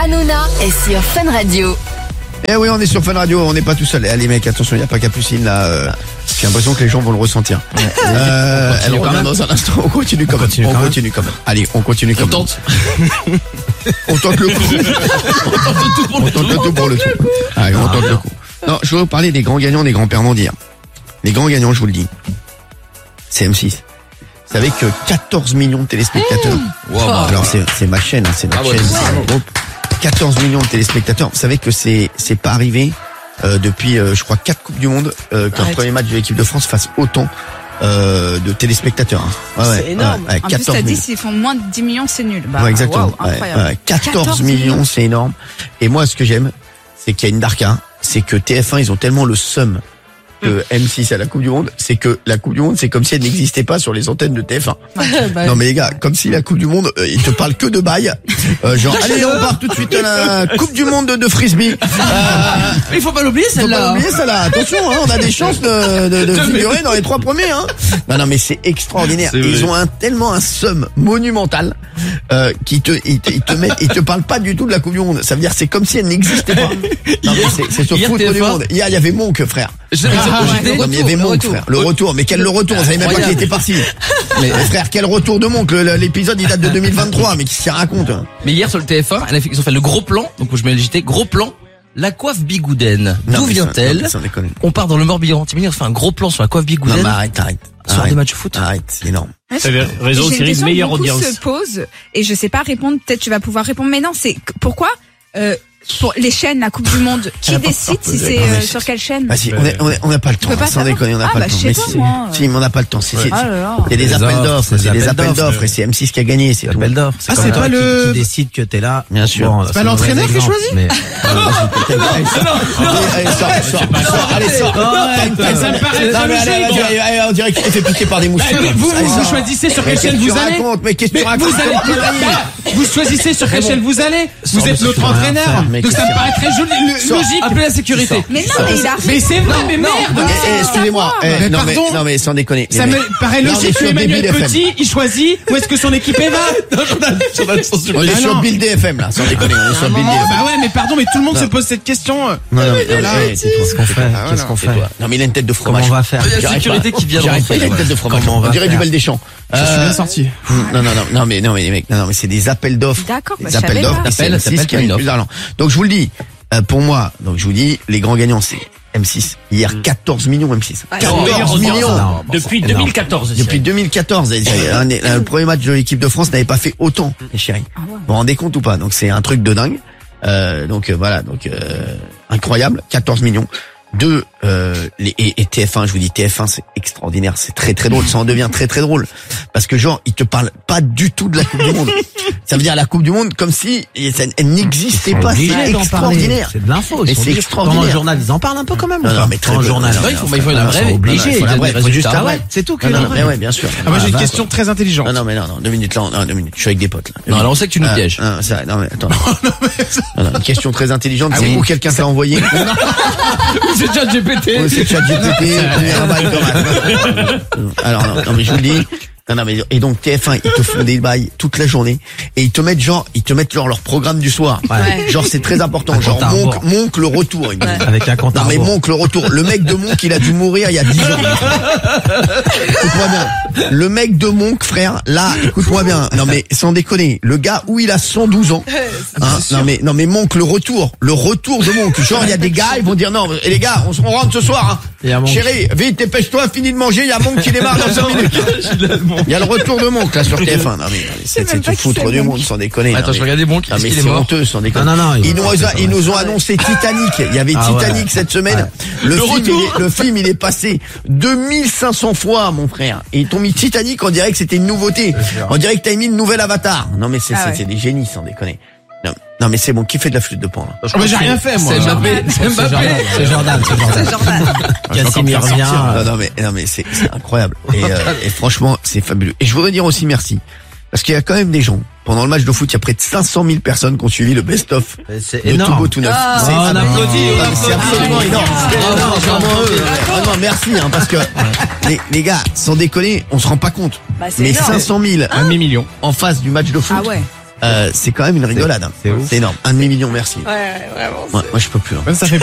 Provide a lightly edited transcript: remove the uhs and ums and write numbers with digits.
Hanouna est sur Fun Radio. Eh oui, on est sur Fun Radio, on n'est pas tout seul. Allez mec, attention, il n'y a pas Capucine là. J'ai l'impression que les gens vont le ressentir. Elle revient dans un instant. On continue quand même. Allez, on continue quand même. On tente le coup. On tente le tout pour le tout. Allez, on tente le coup. Non, je veux vous parler des grands gagnants, des grands perdants d'hier. Les grands gagnants, je vous le dis, c'est M6. Vous savez que 14 millions de téléspectateurs. Wow, alors c'est ma chaîne, c'est notre chaîne. C'est mon groupe. 14 millions de téléspectateurs. Vous savez que c'est pas arrivé depuis je crois 4 Coupes du Monde qu'un premier match de l'équipe de France fasse autant de téléspectateurs. Hein. Ouais, c'est énorme. Ouais, en plus t'as dit s'ils font moins de 10 millions c'est nul. Bah, ouais, exactement. Wow, incroyable. 14 millions c'est énorme. Et moi ce que j'aime c'est qu'il y a une darka, c'est que TF1 ils ont tellement le seum que M6 à la Coupe du Monde, c'est que la Coupe du Monde, c'est comme si elle n'existait pas sur les antennes de TF1. Non mais les gars, comme si la Coupe du Monde, ils te parlent que de bail. Genre, allez, on part tout de suite à la Coupe du Monde de frisbee. Il faut pas l'oublier celle-là. Attention, hein, on a des chances de figurer dans les 3 premiers. Hein. Non mais c'est extraordinaire. Ils ont tellement un seum monumental qu'ils te parlent pas du tout de la Coupe du Monde. Ça veut dire c'est comme si elle n'existait pas. Non, c'est se foutre du monde. Hier, il y avait Monk, frère. Non, mais il y avait Monk, frère. Le retour. Mais quel le retour? On savait même pas qu'il était parti. Mais frère, quel retour de Monk? L'épisode, il date de 2023. Mais qu'est-ce qu'il raconte? Mais hier sur le TF1, ils ont fait le gros plan. Donc je mets le JT, gros plan. La coiffe Bigouden. D'où vient-elle? On part dans le Morbihan. T'imagines, on fait un gros plan sur la coiffe Bigouden. Non, mais arrête. Sur des matchs de foot. Arrête, c'est énorme. Réseau Cyril, meilleure audience. Se pose et je sais pas répondre. Peut-être tu vas pouvoir répondre. Mais non, c'est pourquoi pour les chaînes, la Coupe du Monde, qui décide si c'est sur quelle chaîne? Vas-y, on n'a pas le temps. Sans déconner, on n'a pas le temps. Mais si, mais on n'a pas le temps. Il y a des appels d'offres, et c'est M6 qui a gagné. C'est appel d'offres. C'est pas le qui décide que t'es là. Bien sûr. Bon, c'est pas l'entraîneur qui choisit. Mais allez, sors. Ça me paraît pas logique. On dirait qu'il s'est fait piquer par des moustiques. Vous choisissez sur quelle chaîne vous allez. Mais qu'est-ce que tu racontes? Vous choisissez sur quelle chaîne vous allez. Vous êtes notre entraîneur. Donc ça me paraît très logique. Appelez la sécurité. Mais non, mais il a. Mais c'est vrai, mais merde. Excusez-moi. Non mais sans déconner. Ça me paraît logique que Emmanuel Petit, il choisit où est-ce que son équipe va. On est sur Build FM là, sans déconner. On est sur Build FM. Bah ouais, mais pardon, mais tout le monde se pose cette question. Non mais qu'est-ce qu'on fait? Non mais il a une tête de fromage. Comment on va faire? Il y a la sécurité qui vient. Il a une tête de fromage. On dirait du Bel Deschamps. Je suis bien sorti. Non mais les mecs, non mais c'est des appels d'offres. D'accord, des appels d'offres. C'est M6 qui a mis plus d'argent. Donc je vous le dis, pour moi, donc je vous dis, les grands gagnants c'est M6. Hier 14 millions M6. 14 millions depuis 2014. Depuis 2014. Le premier match de l'équipe de France n'avait pas fait autant, les chéris. Vous vous rendez compte ou pas? Donc c'est un truc de dingue. Voilà, incroyable, 14 millions. Et TF1, je vous dis TF1 c'est extraordinaire, c'est très très drôle, ça en devient très très drôle parce que genre ils te parlent pas du tout de la Coupe du Monde. Ça veut dire la Coupe du Monde comme si elle n'existait pas, c'est extraordinaire. C'est de l'info, c'est extraordinaire. Dans le journal, ils en parlent un peu quand même. Non mais très dans le journal. Il faut la vraie, obligé, juste arrête, c'est tout que mais ouais, bien sûr. Moi j'ai une question très intelligente. Non, 2 minutes là, 2 minutes, je suis avec des potes là. Non, alors on sait que tu nous pièges. Non mais attends. Une question très intelligente, c'est où quelqu'un t'a envoyé. C'est ChatGPT. C'est ChatGPT. Alors non mais je vous le dis. Non mais et donc TF1 ils te font des bails toute la journée et ils te mettent genre leur programme du soir. Ouais. Genre c'est très important. Genre Monk le retour. Avec un compte à rebours. Non mais Monk le retour. Le mec de Monk il a dû mourir il y a 10 ans. Écoute-moi bien. Le mec de Monk frère là écoute-moi bien. Non mais sans déconner. Le gars où il a 112 ans. Hein, non mais Monk le retour de Monk. Genre il y a des gars ils vont dire non et les gars on rentre ce soir. Hein. Chérie vite dépêche-toi finis de manger il y a Monk qui démarre dans 5 minutes. Il y a le retour de Monk là sur TF1. Non mais c'est te foutre du monde sans déconner. Attends, je regardais Monk. Non mais c'est honteux sans déconner. Non. Ils nous ont annoncé Titanic. Il y avait Titanic cette semaine. Le film il est passé 2500 fois mon frère. Et ils t'ont mis Titanic, on dirait que c'était une nouveauté. On dirait que t'as mis une nouvelle Avatar. Non mais c'est des génies sans déconner. Non mais c'est bon, qui fait de la flûte de pan là? J'ai rien fait moi. C'est Jordan. Casimir revient. Non mais c'est incroyable. Et franchement, c'est fabuleux. Et je voudrais dire aussi merci. Parce qu'il y a quand même des gens. Pendant le match de foot, il y a près de 500 000 personnes qui ont suivi le best-of de Tout Beau Tout Neuf. On applaudit. C'est absolument énorme. Vraiment, merci, parce que les gars, sans déconner, on se rend pas compte. Mais 500 000 1 million en face du match de foot. Ah ouais. c'est quand même une rigolade. Hein. C'est énorme. 1,5 million, merci. Ouais, vraiment. Moi, je peux plus. Ça fait